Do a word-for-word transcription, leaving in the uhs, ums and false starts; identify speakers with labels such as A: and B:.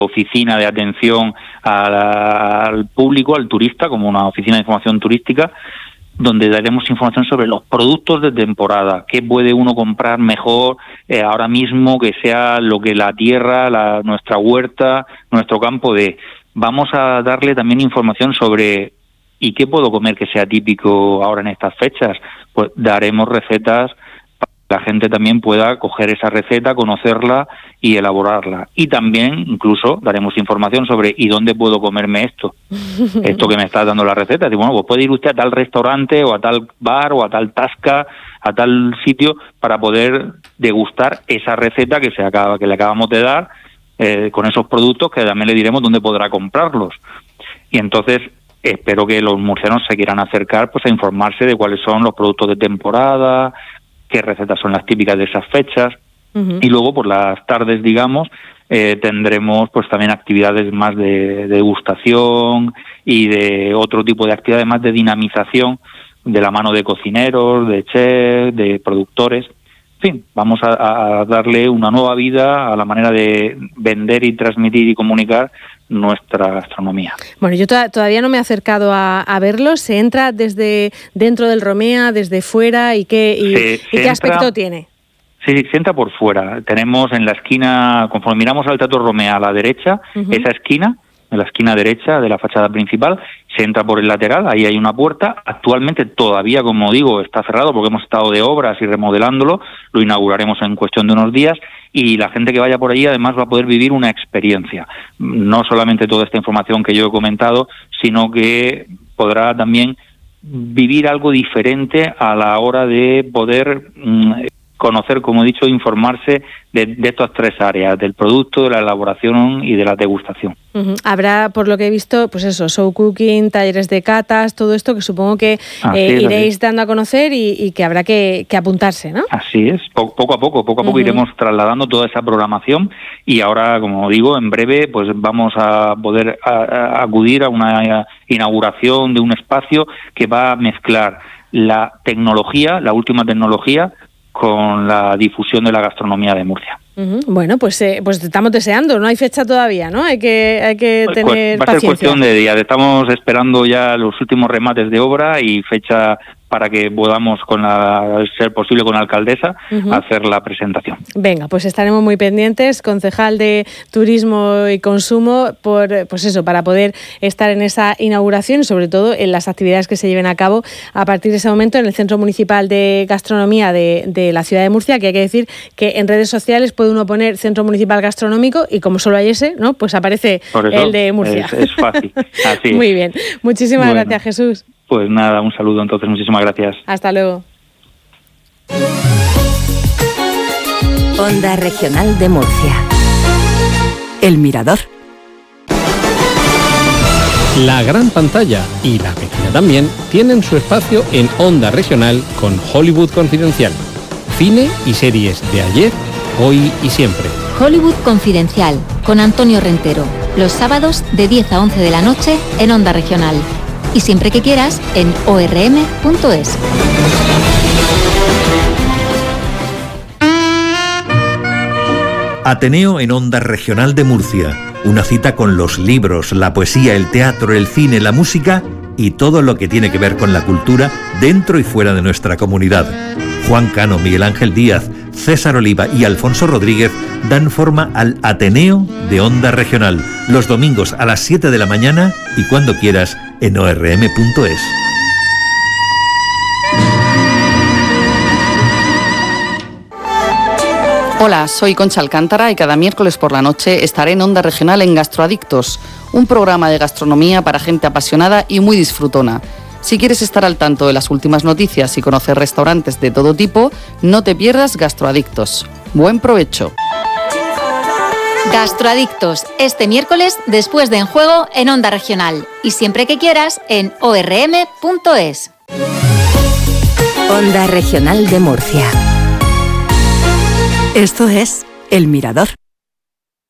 A: oficina de atención a, al público, al turista, como una oficina de información turística, donde daremos información sobre los productos de temporada, qué puede uno comprar mejor eh, ahora mismo, que sea lo que la tierra, la, nuestra huerta, nuestro campo dé. Vamos a darle también información sobre ¿y qué puedo comer que sea típico ahora en estas fechas? Pues daremos recetas para que la gente también pueda coger esa receta, conocerla y elaborarla. Y también incluso daremos información sobre ¿y dónde puedo comerme esto? Esto que me está dando la receta. Y bueno, pues puede ir usted a tal restaurante o a tal bar o a tal tasca, a tal sitio para poder degustar esa receta que se acaba, que le acabamos de dar eh, con esos productos, que también le diremos dónde podrá comprarlos. Y entonces espero que los murcianos se quieran acercar pues a informarse de cuáles son los productos de temporada, qué recetas son las típicas de esas fechas. Uh-huh. Y luego por las tardes, digamos, eh, tendremos pues también actividades más de, de degustación y de otro tipo de actividades más de dinamización de la mano de cocineros, de chefs, de productores. En fin, vamos a, a darle una nueva vida a la manera de vender y transmitir y comunicar nuestra gastronomía.
B: Bueno, yo to- todavía no me he acercado a, a verlo. ¿Se entra desde dentro del Romea, desde fuera y qué, y,
A: se,
B: ¿y
A: se
B: qué
A: entra,
B: aspecto tiene?
A: Sí, se entra por fuera. Tenemos en la esquina, conforme miramos al Teatro Romea a la derecha, uh-huh. esa esquina, en la esquina derecha de la fachada principal, se entra por el lateral, ahí hay una puerta. Actualmente todavía, como digo, está cerrado porque hemos estado de obras y remodelándolo, lo inauguraremos en cuestión de unos días, y la gente que vaya por allí además va a poder vivir una experiencia. No solamente toda esta información que yo he comentado, sino que podrá también vivir algo diferente a la hora de poder mmm, conocer, como he dicho, informarse de, de estas tres áreas, del producto, de la elaboración y de la degustación.
B: Uh-huh. Habrá, por lo que he visto, pues eso, show cooking, talleres de catas, todo esto que supongo que eh, es, iréis dando a conocer y, y que habrá que, que apuntarse, ¿no?
A: Así es, po- poco a poco, poco a poco uh-huh. iremos trasladando toda esa programación y ahora, como digo, en breve pues vamos a poder a, a acudir a una inauguración de un espacio que va a mezclar la tecnología, la última tecnología, con la difusión de la gastronomía de Murcia.
B: Uh-huh. Bueno, pues eh, pues estamos deseando, no hay fecha todavía, ¿no? Hay que hay que
A: pues,
B: tener
A: va
B: paciencia. Va a
A: ser cuestión de días, estamos esperando ya los últimos remates de obra y fecha para que podamos, con la, ser posible con la alcaldesa, uh-huh. hacer la presentación.
B: Venga, pues estaremos muy pendientes, concejal de Turismo y Consumo, por pues eso, para poder estar en esa inauguración y sobre todo en las actividades que se lleven a cabo a partir de ese momento en el Centro Municipal de Gastronomía de, de la ciudad de Murcia, que hay que decir que en redes sociales puede uno poner Centro Municipal Gastronómico y como solo hay ese, ¿no? Pues aparece el de Murcia.
A: Es, es fácil. Así
B: muy
A: es.
B: bien. Muchísimas
A: bueno.
B: gracias, Jesús.
A: Pues nada, un saludo entonces, muchísimas gracias.
B: Hasta luego.
C: Onda Regional de Murcia. El Mirador.
D: La gran pantalla y la pequeña también tienen su espacio en Onda Regional con Hollywood Confidencial. Cine y series de ayer, hoy y siempre.
E: Hollywood Confidencial con Antonio Rentero. Los sábados de diez a once de la noche en Onda Regional. Y siempre que quieras en o erre eme punto es.
F: Ateneo en Onda Regional de Murcia. Una cita con los libros, la poesía, el teatro, el cine, la música y todo lo que tiene que ver con la cultura dentro y fuera de nuestra comunidad. Juan Cano, Miguel Ángel Díaz, César Oliva y Alfonso Rodríguez dan forma al Ateneo de Onda Regional, los domingos a las siete de la mañana y cuando quieras en o erre eme punto es.
G: Hola, soy Concha Alcántara y cada miércoles por la noche estaré en Onda Regional en Gastroadictos, un programa de gastronomía para gente apasionada y muy disfrutona. Si quieres estar al tanto de las últimas noticias y conocer restaurantes de todo tipo, no te pierdas Gastroadictos. ¡Buen provecho!
E: Gastroadictos, este miércoles después de En Juego en Onda Regional y siempre que quieras en o erre eme punto es.
C: Onda Regional de Murcia. Esto es El Mirador.